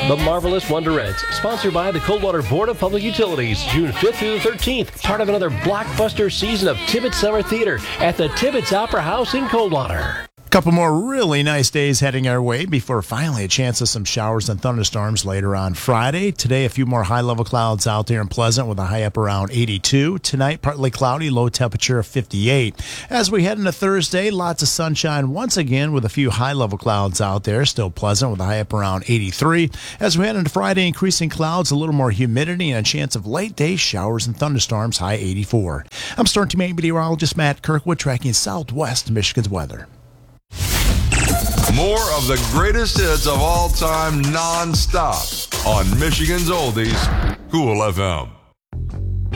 The Marvelous Wonderettes, sponsored by the Coldwater Board of Public Utilities, June 5th through the 13th, part of another blockbuster season of Tibbetts Summer Theater at the Tibbetts Opera House in Coldwater. Couple more really nice days heading our way before finally a chance of some showers and thunderstorms later on Friday. Today, a few more high-level clouds out there in Pleasant with a high up around 82. Tonight, partly cloudy, low temperature of 58. As we head into Thursday, lots of sunshine once again with a few high-level clouds out there. Still pleasant with a high up around 83. As we head into Friday, increasing clouds, a little more humidity, and a chance of late-day showers and thunderstorms, high 84. I'm Storm Team 8 meteorologist Matt Kirkwood tracking southwest Michigan's weather. More of the greatest hits of all time non-stop on Michigan's Oldies, Cool FM.